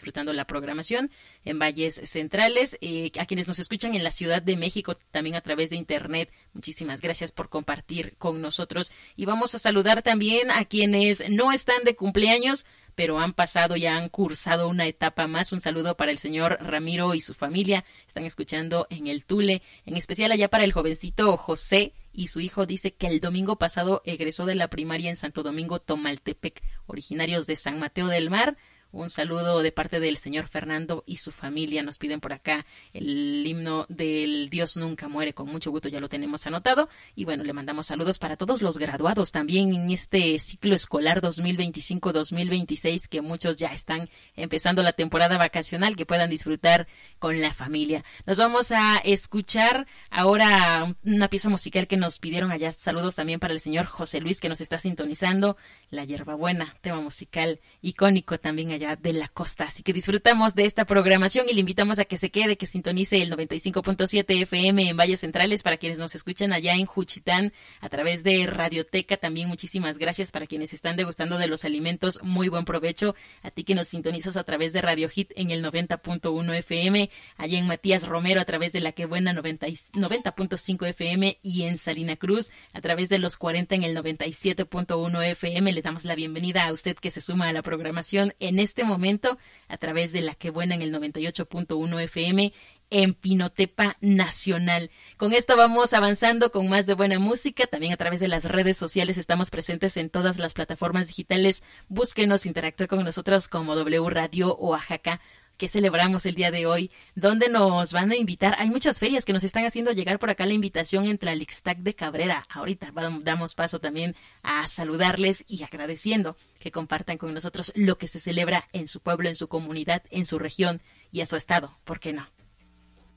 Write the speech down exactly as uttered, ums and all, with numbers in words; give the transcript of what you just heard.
disfrutando la programación en Valles Centrales. Eh, a quienes nos escuchan en la Ciudad de México, también a través de internet, muchísimas gracias por compartir con nosotros. Y vamos a saludar también a quienes no están de cumpleaños, pero han pasado, ya han cursado una etapa más. Un saludo para el señor Ramiro y su familia. Están escuchando en el Tule, en especial allá para el jovencito José y su hijo. Dice que el domingo pasado egresó de la primaria en Santo Domingo, Tomaltepec, originarios de San Mateo del Mar. Un saludo de parte del señor Fernando y su familia. Nos piden por acá el himno del Dios nunca muere. Con mucho gusto, ya lo tenemos anotado. Y bueno, le mandamos saludos para todos los graduados también en este ciclo escolar dos mil veinticinco dos mil veintiséis, que muchos ya están empezando la temporada vacacional, que puedan disfrutar con la familia. Nos vamos a escuchar ahora una pieza musical que nos pidieron allá. Saludos también para el señor José Luis, que nos está sintonizando. La Hierbabuena, tema musical icónico también allá de la costa. Así que disfrutamos de esta programación y le invitamos a que se quede, que sintonice el noventa y cinco punto siete F M en Valles Centrales. Para quienes nos escuchan allá en Juchitán a través de Radioteca, también muchísimas gracias. Para quienes están degustando de los alimentos, muy buen provecho. A ti que nos sintonizas a través de Radio Hit en el noventa punto uno F M, allá en Matías Romero a través de La Que Buena noventa punto cinco F M, y en Salina Cruz a través de los cuarenta en el noventa y siete punto uno F M. Le damos la bienvenida a usted que se suma a la programación en este momento a través de La Que Buena en el noventa y ocho punto uno F M en Pinotepa Nacional. Con esto vamos avanzando con más de buena música. También a través de las redes sociales estamos presentes en todas las plataformas digitales. Búsquenos, interactúe con nosotros como W Radio Oaxaca. ¿Qué celebramos el día de hoy? ¿Dónde nos van a invitar? Hay muchas ferias que nos están haciendo llegar por acá la invitación en Tlalixtac de Cabrera. Ahorita damos paso también a saludarles y agradeciendo que compartan con nosotros lo que se celebra en su pueblo, en su comunidad, en su región y en su estado. ¿Por qué no?